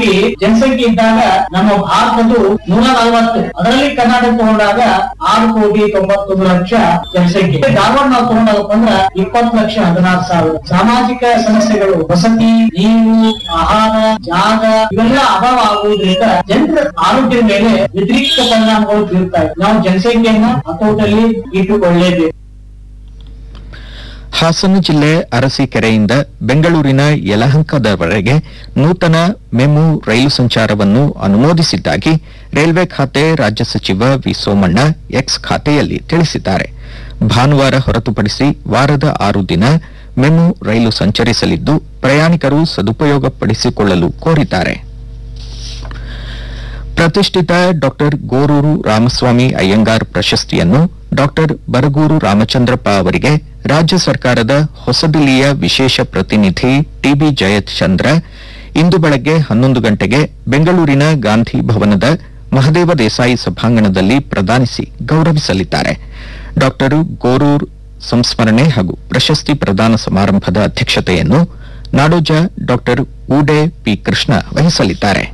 ಕೋಟಿ ಜನಸಂಖ್ಯೆ ಇದ್ದಾಗ ನಮ್ಮ ಭಾರತದ್ದು 140, ಅದರಲ್ಲಿ ಕರ್ನಾಟಕ ತಗೊಂಡಾಗ 6,91,00,000 ಜನಸಂಖ್ಯೆ. ಧಾರವಾಡ ನಾವು ತಗೊಂಡಾಗಪ್ಪ ಅಂದ್ರ 20,16,000. ಸಾಮಾಜಿಕ ಸಮಸ್ಯೆಗಳು, ವಸತಿ, ನೀರು, ಆಹಾರ, ಜಾಗ ಇವೆಲ್ಲ ಅಭಾವ ಆಗುವುದರಿಂದ ಜನರ ಆರೋಗ್ಯದ ಮೇಲೆ ವ್ಯತಿರಿಕ್ತ ಪರಿಣಾಮಗಳು ಬೀರ್ತಾ ಇದೆ. ನಾವು ಜನಸಂಖ್ಯೆಯನ್ನ ಹತೋಟಲ್ಲಿ ಇಟ್ಟುಕೊಳ್ಳಲೇಬೇಕು. ಹಾಸನ ಜಿಲ್ಲೆ ಅರಸೀಕೆರೆಯಿಂದ ಬೆಂಗಳೂರಿನ ಯಲಹಂಕದವರೆಗೆ ನೂತನ ಮೆಮು ರೈಲು ಸಂಚಾರವನ್ನು ಅನುಮೋದಿಸಿದ್ದಾಗಿ ರೈಲ್ವೆ ಖಾತೆ ರಾಜ್ಯ ಸಚಿವ ವಿ ಸೋಮಣ್ಣ ಎಕ್ಸ್ ಖಾತೆಯಲ್ಲಿ ತಿಳಿಸಿದ್ದಾರೆ. ಭಾನುವಾರ ಹೊರತುಪಡಿಸಿ ವಾರದ 6 ದಿನ ಮೆಮು ರೈಲು ಸಂಚರಿಸಲಿದ್ದು ಪ್ರಯಾಣಿಕರು ಸದುಪಯೋಗಪಡಿಸಿಕೊಳ್ಳಲು ಕೋರಿದ್ದಾರೆ. ಪ್ರತಿಷ್ಠಿತ ಡಾಕ್ಟರ್ ಗೋರೂರು ರಾಮಸ್ವಾಮಿ ಅಯ್ಯಂಗಾರ್ ಪ್ರಶಸ್ತಿಯನ್ನು ಡಾಕ್ಟರ್ ಬರಗೂರು ರಾಮಚಂದ್ರಪ್ಪ ಅವರಿಗೆ ರಾಜ್ಯ ಸರ್ಕಾರದ ಹೊಸದಿಲ್ಲಿಯ ವಿಶೇಷ ಪ್ರತಿನಿಧಿ ಟಿಬಿ ಜಯಚಂದ್ರ ಇಂದು ಬೆಳಗ್ಗೆ 11 ಗಂಟೆಗೆ ಬೆಂಗಳೂರಿನ ಗಾಂಧಿ ಭವನದ ಮಹದೇವ ದೇಸಾಯಿ ಸಭಾಂಗಣದಲ್ಲಿ ಪ್ರದಾನಿಸಿ ಗೌರವಿಸಲಿದ್ದಾರೆ. ಡಾಕ್ಟರ್ ಗೋರೂರ್ ಸಂಸ್ಮರಣೆ ಹಾಗೂ ಪ್ರಶಸ್ತಿ ಪ್ರದಾನ ಸಮಾರಂಭದ ಅಧ್ಯಕ್ಷತೆಯನ್ನು ನಾಡೋಜ ಡಾಕ್ಟರ್ ಊಡೆ ಪಿ ಕೃಷ್ಣ ವಹಿಸಲಿದ್ದಾರೆ.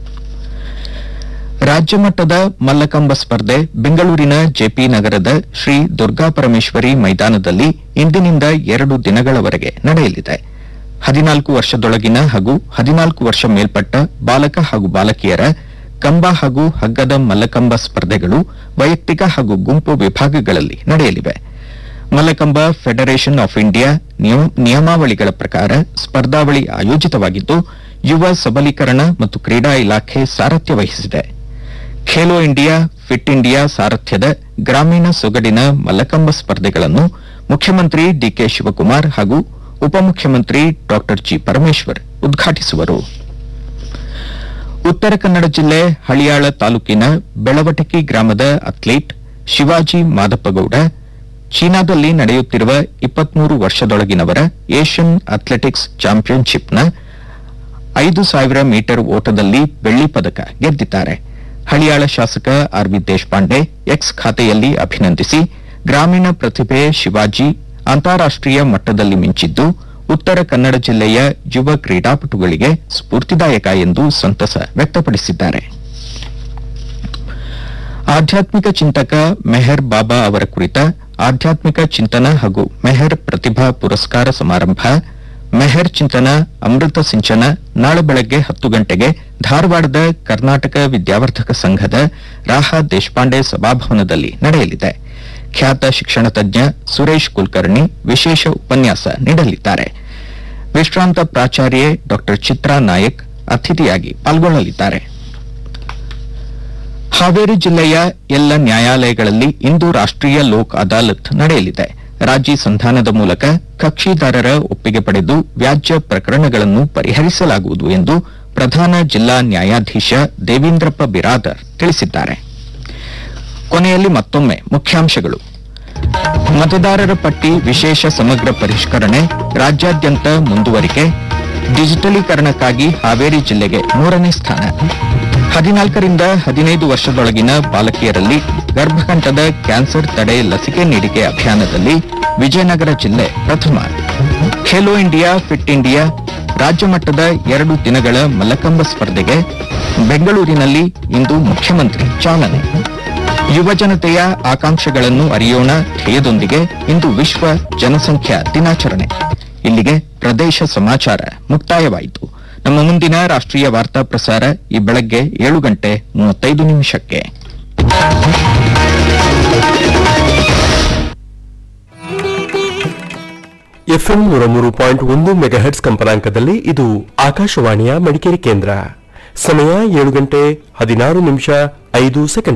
ರಾಜ್ಯ ಮಟ್ಟದ ಮಲ್ಲಕಂಬ ಸ್ಪರ್ಧೆ ಬೆಂಗಳೂರಿನ ಜೆಪಿ ನಗರದ ಶ್ರೀ ದುರ್ಗಾಪರಮೇಶ್ವರಿ ಮೈದಾನದಲ್ಲಿ ಇಂದಿನಿಂದ 2 ದಿನಗಳವರೆಗೆ ನಡೆಯಲಿದೆ. 14 ವರ್ಷದೊಳಗಿನ ಹಾಗೂ 14 ವರ್ಷ ಮೇಲ್ಪಟ್ಟ ಬಾಲಕ ಹಾಗೂ ಬಾಲಕಿಯರ ಕಂಬ ಹಾಗೂ ಹಗ್ಗದ ಮಲ್ಲಕಂಬ ಸ್ಪರ್ಧೆಗಳು ವೈಯಕ್ತಿಕ ಹಾಗೂ ಗುಂಪು ವಿಭಾಗಗಳಲ್ಲಿ ನಡೆಯಲಿವೆ. ಮಲ್ಲಕಂಬ ಫೆಡರೇಷನ್ ಆಫ್ ಇಂಡಿಯಾ ನಿಯಮಾವಳಿಗಳ ಪ್ರಕಾರ ಸ್ಪರ್ಧಾವಳಿ ಆಯೋಜಿತವಾಗಿದ್ದು ಯುವ ಸಬಲೀಕರಣ ಮತ್ತು ಕ್ರೀಡಾ ಇಲಾಖೆ ಸಾರಥ್ಯ ವಹಿಸಿದೆ. ಖೇಲೋ ಇಂಡಿಯಾ, ಫಿಟ್ ಇಂಡಿಯಾ ಸಾರಥ್ಯದ ಗ್ರಾಮೀಣ ಸೊಗಡಿನ ಮಲ್ಲಕಂಬ ಸ್ಪರ್ಧೆಗಳನ್ನು ಮುಖ್ಯಮಂತ್ರಿ ಡಿಕೆ ಶಿವಕುಮಾರ್ ಹಾಗೂ ಉಪಮುಖ್ಯಮಂತ್ರಿ ಡಾಕ್ಟರ್ ಜಿ ಪರಮೇಶ್ವರ್ ಉದ್ಘಾಟಿಸುವರು. ಉತ್ತರ ಕನ್ನಡ ಜಿಲ್ಲೆ ಹಳಿಯಾಳ ತಾಲೂಕಿನ ಬೆಳವಟಕಿ ಗ್ರಾಮದ ಅಥ್ಲೀಟ್ ಶಿವಾಜಿ ಮಾದಪ್ಪಗೌಡ ಚೀನಾದಲ್ಲಿ ನಡೆಯುತ್ತಿರುವ 23 ವರ್ಷದೊಳಗಿನವರ ಏಷ್ಯನ್ ಅಥ್ಲೆಟಿಕ್ಸ್ ಚಾಂಪಿಯನ್ಶಿಪ್ನ 5,000 ಮೀಟರ್ ಓಟದಲ್ಲಿ ಬೆಳ್ಳಿ ಪದಕ ಗೆದ್ದಿದ್ದಾರೆ. ಹಳಿಯಾಳ ಶಾಸಕ ಆರ್ವಿ ದೇಶಪಾಂಡೆ ಎಕ್ಸ್ ಖಾತೆಯಲ್ಲಿ ಅಭಿನಂದಿಸಿ ಗ್ರಾಮೀಣ ಪ್ರತಿಭೆ ಶಿವಾಜಿ ಅಂತಾರಾಷ್ಟೀಯ ಮಟ್ಟದಲ್ಲಿ ಮಿಂಚಿದ್ದು ಉತ್ತರ ಕನ್ನಡ ಜಿಲ್ಲೆಯ ಯುವ ಕ್ರೀಡಾಪಟುಗಳಿಗೆ ಸ್ಫೂರ್ತಿದಾಯಕ ಎಂದು ಸಂತಸ ವ್ಯಕ್ತಪಡಿಸಿದ್ದಾರೆ. ಆಧ್ಯಾತ್ಮಿಕ ಚಿಂತಕ ಮೆಹರ್ ಬಾಬಾ ಅವರ ಕುರಿತ ಆಧ್ಯಾತ್ಮಿಕ ಚಿಂತನ ಹಾಗೂ ಮೆಹರ್ ಪ್ರತಿಭಾ ಪುರಸ್ಕಾರ ಸಮಾರಂಭ ಮೆಹರ್ ಚಿಂತನ ಅಮೃತ ಸಿಂಚನ ನಾಳೆ ಬೆಳಗ್ಗೆ 10 ಗಂಟೆಗೆ ಧಾರವಾಡದ ಕರ್ನಾಟಕ ವಿದ್ಯಾವರ್ಧಕ ಸಂಘದ ರಾಹ ದೇಶಪಾಂಡೆ ಸಭಾಭವನದಲ್ಲಿ ನಡೆಯಲಿದೆ. ಖ್ಯಾತ ಶಿಕ್ಷಣ ತಜ್ಞ ಸುರೇಶ್ ಕುಲಕರ್ಣಿ ವಿಶೇಷ ಉಪನ್ಯಾಸ ನೀಡಲಿದ್ದಾರೆ. ವಿಶ್ರಾಂತ ಪ್ರಾಚಾರ್ಯೆ ಡಾ ಚಿತ್ರಾ ನಾಯಕ್ ಅತಿಥಿಯಾಗಿ ಪಾಲ್ಗೊಳ್ಳಲಿದ್ದಾರೆ. ಹಾವೇರಿ ಜಿಲ್ಲೆಯ ಎಲ್ಲ ನ್ಯಾಯಾಲಯಗಳಲ್ಲಿ ಇಂದು ರಾಷ್ಟೀಯ ಲೋಕ್ ಅದಾಲತ್ ನಡೆಯಲಿದೆ. ರಾಜಿ ಸಂಧಾನದ ಮೂಲಕ ಕಕ್ಷಿದಾರರ ಒಪ್ಪಿಗೆ ಪಡೆದು ವ್ಯಾಜ್ಯ ಪ್ರಕರಣಗಳನ್ನು ಪರಿಹರಿಸಲಾಗುವುದು ಎಂದು ಪ್ರಧಾನ ಜಿಲ್ಲಾ ನ್ಯಾಯಾಧೀಶ ದೇವೀಂದ್ರಪ್ಪ ಬಿರಾದರ್ ತಿಳಿಸಿದ್ದಾರೆ. ಕೊನೆಯಲ್ಲಿ ಮತ್ತೊಮ್ಮೆ ಮುಖ್ಯಾಂಶಗಳು. ಮತದಾರರ ಪಟ್ಟಿ ವಿಶೇಷ ಸಮಗ್ರ ಪರಿಷ್ಕರಣೆ ರಾಜ್ಯಾದ್ಯಂತ ಮುಂದುವರಿಕೆ. ಡಿಜಿಟಲೀಕರಣಕ್ಕಾಗಿ ಹಾವೇರಿ ಜಿಲ್ಲೆಗೆ 3ನೇ ಸ್ಥಾನ. 14ರಿಂದ 15 ವರ್ಷದೊಳಗಿನ ಬಾಲಕಿಯರಲ್ಲಿ ಗರ್ಭಕಂಠದ ಕ್ಯಾನ್ಸರ್ ತಡೆ ಲಸಿಕೆ ನೀಡಿಕೆ ಅಭಿಯಾನದಲ್ಲಿ ವಿಜಯನಗರ ಜಿಲ್ಲೆ ಪ್ರಥಮ. ಖೇಲೋ ಇಂಡಿಯಾ, ಫಿಟ್ ಇಂಡಿಯಾ ರಾಜ್ಯ ಮಟ್ಟದ 2 ದಿನಗಳ ಮಲ್ಲಕಂಬ ಸ್ಪರ್ಧೆಗೆ ಬೆಂಗಳೂರಿನಲ್ಲಿ ಇಂದು ಮುಖ್ಯಮಂತ್ರಿ ಚಾಲನೆ. ಯುವ ಜನತೆಯ ಆಕಾಂಕ್ಷೆಗಳನ್ನು ಅರಿಯೋಣ ಧ್ಯೇಯದೊಂದಿಗೆ ಇಂದು ವಿಶ್ವ ಜನಸಂಖ್ಯಾ ದಿನಾಚರಣೆ. ಇಲ್ಲಿಗೆ ಪ್ರದೇಶ ಸಮಾಚಾರ ಮುಕ್ತಾಯವಾಯಿತು. ನಮ್ಮ ಮುಂದಿನ ರಾಷ್ಟ್ರೀಯ ವಾರ್ತಾ ಪ್ರಸಾರ ಈ ಬೆಳಗ್ಗೆ 7:35 ಎಫ್ಎಂ 103.1 ಮೆಗಾಹೆರ್ಟ್ಸ್ ಕಂಪನಾಂಕದಲ್ಲಿ ಇದು ಆಕಾಶವಾಣಿಯ ಮಡಿಕೇರಿ ಕೇಂದ್ರ. ಸಮಯ 7:16 5